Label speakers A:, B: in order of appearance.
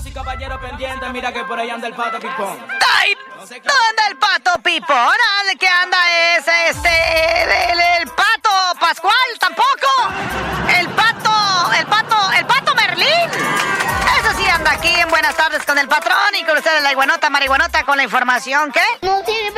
A: y caballeros pendientes, mira que por ahí anda el Pato Pipón.
B: ¡Ay! ¿Dónde anda el Pato Pipón? Ah, ¿qué anda es el Pato Pascual? ¿Tampoco? El Pato Merlín. Eso sí anda aquí en Buenas Tardes con el Patrón y con ustedes la iguanota marihuanota con la información, ¿qué?
C: No sirve.